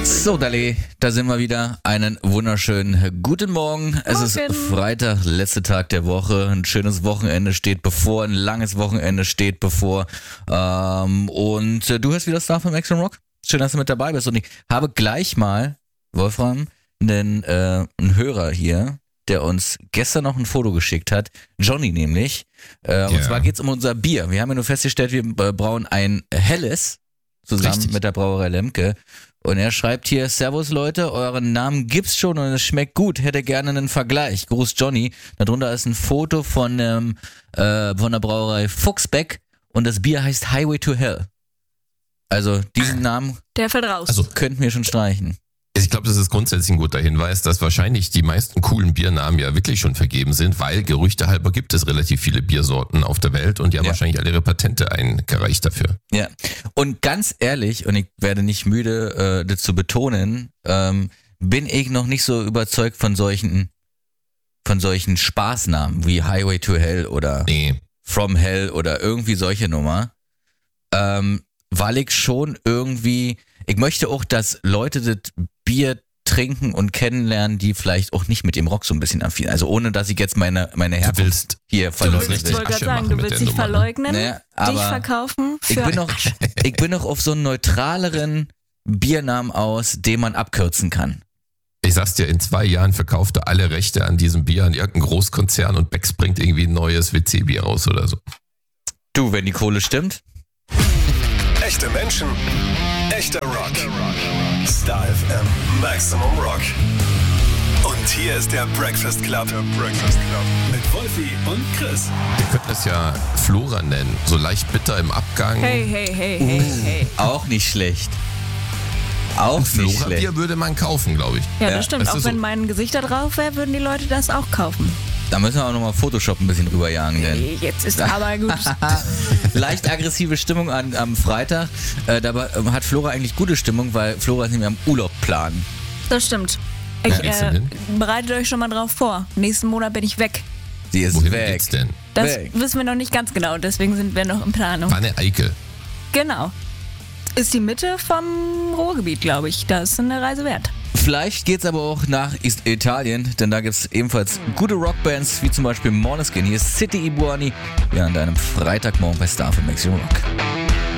So, Dali, da sind wir wieder. Einen wunderschönen guten Morgen. Es ist Freitag, letzter Tag der Woche. Ein schönes Wochenende steht bevor, ein langes Wochenende steht bevor. Und du hörst wieder Star von Max Rock. Schön, dass du mit dabei bist. Und ich habe gleich mal, Wolfram, einen Hörer hier, der uns gestern noch ein Foto geschickt hat. Johnny nämlich. Und zwar geht's um unser Bier. Wir haben ja nur festgestellt, wir brauen ein helles zusammen mit der Brauerei Lemke. Und er schreibt hier: Servus Leute, euren Namen gibt's schon und es schmeckt gut, hätte gerne einen Vergleich. Gruß Johnny. Darunter ist ein Foto von der Brauerei Fuchsbeck und das Bier heißt Highway to Hell. Also diesen Namen, der fällt raus. Also könnten wir schon streichen. Ich glaube, das ist grundsätzlich ein guter Hinweis, dass wahrscheinlich die meisten coolen Biernamen ja wirklich schon vergeben sind, weil Gerüchte halber gibt es relativ viele Biersorten auf der Welt und die haben wahrscheinlich alle ihre Patente eingereicht dafür. Ja, und ganz ehrlich, und ich werde nicht müde, das zu betonen, bin ich noch nicht so überzeugt von solchen Spaßnamen wie Highway to Hell oder From Hell oder irgendwie solche Nummer, weil ich schon irgendwie, ich möchte auch, dass Leute das Bier trinken und kennenlernen, die vielleicht auch nicht mit dem Rock so ein bisschen affin. Also ohne, dass ich jetzt meine Herkunft hier verleugnen will. Ich wollte gerade sagen, du willst dich verleugnen, dich verkaufen. Ich bin noch auf so einen neutraleren Biernamen aus, den man abkürzen kann. Ich sag's dir, in 2 Jahren verkauft er alle Rechte an diesem Bier an irgendeinen Großkonzern und Becks bringt irgendwie ein neues WC-Bier raus oder so. Du, wenn die Kohle stimmt. Echte Menschen, echter Rock. Star FM, Maximum Rock. Und hier ist der Breakfast Club. Mit Wolfi und Chris. Wir könnten es ja Flora nennen. So leicht bitter im Abgang. Hey. Auch nicht schlecht. Auch nicht schlecht. Flora-Bier würde man kaufen, glaube ich. Ja, das stimmt. Auch wenn mein Gesicht da drauf wäre, würden die Leute das auch kaufen. Da müssen wir auch nochmal Photoshop ein bisschen rüberjagen. Denn Jetzt ist aber gut. Leicht aggressive Stimmung am Freitag. Dabei hat Flora eigentlich gute Stimmung, weil Flora ist nämlich am Urlaubplan. Das stimmt. Bereitet euch schon mal drauf vor. Nächsten Monat bin ich weg. Sie ist Wohin weg. geht's denn? Das wissen wir noch nicht ganz genau, deswegen sind wir noch in Planung. Wanne-Eickel. Genau. Ist die Mitte vom Ruhrgebiet, glaube ich. Das ist eine Reise wert. Vielleicht geht's aber auch nach Italien, denn da gibt's ebenfalls gute Rockbands, wie zum Beispiel Måneskin. Hier ist City Iguani, ja, an deinem Freitagmorgen bei Star für Maximum Rock.